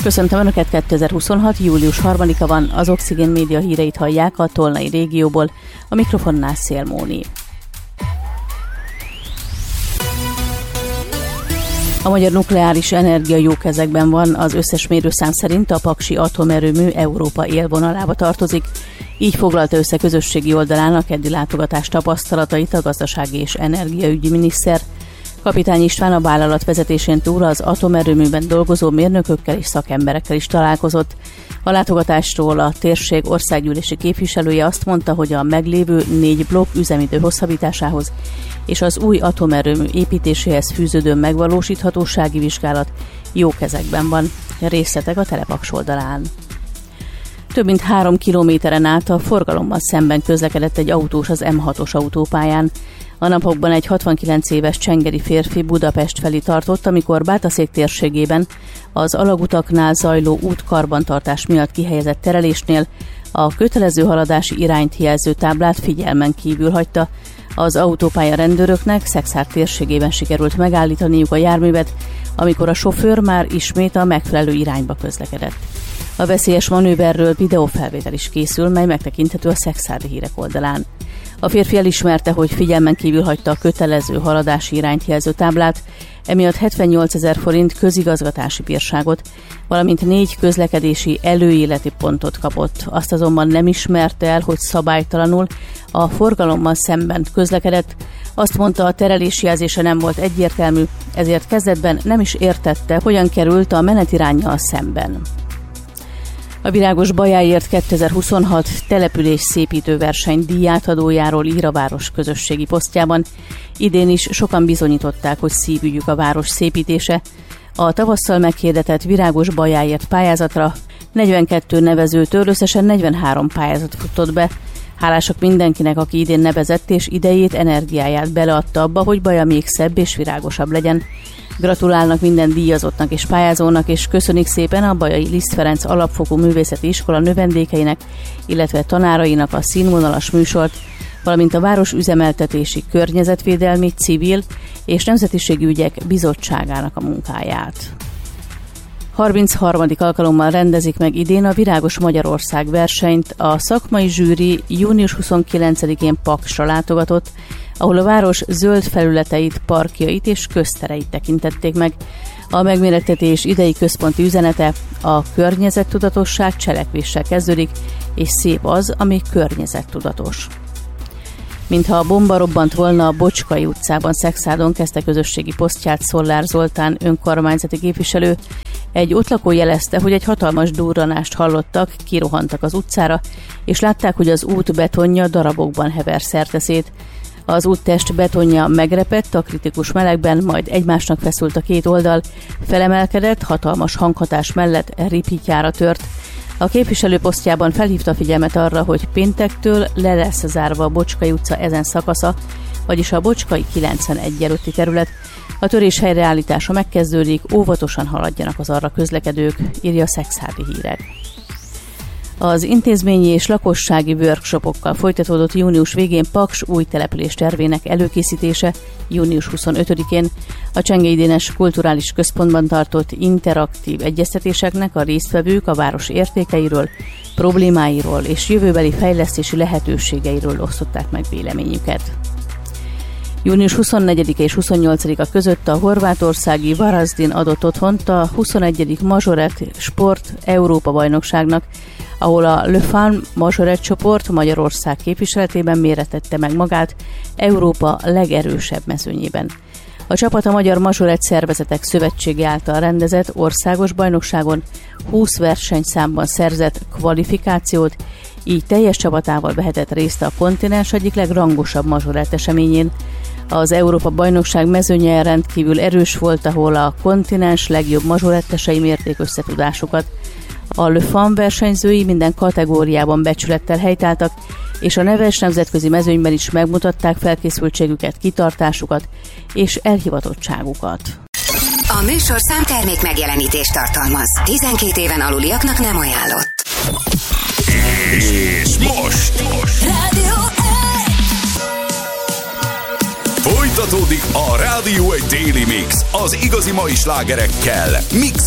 Köszöntöm Önöket, 2026. július 3-a van, az Oxigén Média híreit hallják a tolnai régióból, a mikrofonnál Szél Móni. A magyar nukleáris energia jó kezekben van, az összes mérőszám szerint a paksi atomerőmű Európa élvonalába tartozik. Így foglalta össze közösségi oldalán a keddi látogatás tapasztalatait a gazdasági és energiaügyi miniszter. Kapitány István a vállalat vezetésén túl az atomerőműben dolgozó mérnökökkel és szakemberekkel is találkozott. A látogatásról a térség országgyűlési képviselője azt mondta, hogy a meglévő 4 blokk üzemidő hosszabbításához és az új atomerőmű építéséhez fűződő megvalósíthatósági vizsgálat jó kezekben van. Részletek a Telepaks oldalán. Több mint 3 kilométeren át a forgalommal szemben közlekedett egy autós az M6-os autópályán. A napokban egy 69 éves csengeri férfi Budapest felé tartott, amikor Bátaszék térségében az alagutaknál zajló útkarbantartás miatt kihelyezett terelésnél a kötelező haladási irányt jelző táblát figyelmen kívül hagyta. Az autópálya rendőröknek Szekszárd térségében sikerült megállítaniuk a járművet, amikor a sofőr már ismét a megfelelő irányba közlekedett. A veszélyes manőverről videófelvétel is készül, mely megtekinthető a szekszárdi hírek oldalán. A férfi elismerte, hogy figyelmen kívül hagyta a kötelező haladási irányt jelző táblát, emiatt 78 000 forint közigazgatási bírságot, valamint 4 közlekedési előéleti pontot kapott. Azt azonban nem ismerte el, hogy szabálytalanul a forgalommal szemben közlekedett. Azt mondta, a terelési jelzése nem volt egyértelmű, ezért kezdetben nem is értette, hogyan került a menetiránnyal szemben. A Virágos Bajáért 2026 település szépítő verseny díjátadójáról ír a város közösségi posztjában. Idén is sokan bizonyították, hogy szívügyük a város szépítése. A tavasszal meghirdetett Virágos Bajáért pályázatra 42 nevezőtől összesen 43 pályázat futott be. Hálásak mindenkinek, aki idén nevezett és idejét, energiáját beleadta abba, hogy Baja még szebb és virágosabb legyen. Gratulálnak minden díjazottnak és pályázónak, és köszönik szépen a Bajai Liszt Ferenc Alapfokú Művészeti Iskola növendékeinek, illetve tanárainak a színvonalas műsort, valamint a Város Üzemeltetési, Környezetvédelmi, Civil és Nemzetiségi Ügyek Bizottságának a munkáját. 33. alkalommal rendezik meg idén a Virágos Magyarország versenyt. A szakmai zsűri június 29-én Paksra látogatott, ahol a város zöld felületeit, parkjait és köztereit tekintették meg. A megmérettetés idei központi üzenete: a környezettudatosság cselekvéssel kezdődik, és szép az, ami környezettudatos. Mintha a bomba robbant volna, a Bocskai utcában, Szekszárdon kezdte közösségi posztját Szollár Zoltán önkormányzati képviselő. Egy ott lakó jelezte, hogy egy hatalmas durranást hallottak, kirohantak az utcára, és látták, hogy az út betonja darabokban hever szerteszét. Az úttest betonja megrepett a kritikus melegben, majd egymásnak feszült a két oldal, felemelkedett, hatalmas hanghatás mellett ripítjára tört. A képviselő posztjában felhívta a figyelmet arra, hogy péntektől le lesz zárva a Bocskai utca ezen szakasza, vagyis a Bocskai 91 előtti terület. A törés helyreállítása megkezdődik, óvatosan haladjanak az arra közlekedők, írja a Szekszárdi Hírek. Az intézményi és lakossági workshopokkal folytatódott június végén Paks új település tervének előkészítése június 25-én. A Csengei Dénes Kulturális Központban tartott interaktív egyeztetéseknek a résztvevők a város értékeiről, problémáiról és jövőbeli fejlesztési lehetőségeiről osztották meg véleményüket. Június 24 és 28-a között a horvátországi Varazdin adott otthont a 21. Mazsoret Sport Európa-bajnokságnak, ahol a Le Fan Mazsoret csoport Magyarország képviseletében méretette meg magát Európa legerősebb mezőnyében. A csapat a Magyar Mazsoret Szervezetek Szövetsége által rendezett országos bajnokságon 20 versenyszámban szerzett kvalifikációt, így teljes csapatával vehetett részt a kontinens egyik legrangosabb mazsoret eseményén. Az Európa-bajnokság mezőnye rendkívül erős volt, ahol a kontinens legjobb mazsorettesei mérték összetudásukat. A Le Fan versenyzői minden kategóriában becsülettel helytáltak, és a neves nemzetközi mezőnyben is megmutatták felkészültségüket, kitartásukat és elhivatottságukat. A műsor számtermék megjelenítést tartalmaz. 12 éven aluliaknak nem ajánlott. És most Rádió 1! folytatódik a Rádió 1 Daily Mix az igazi mai slágerekkel. Mix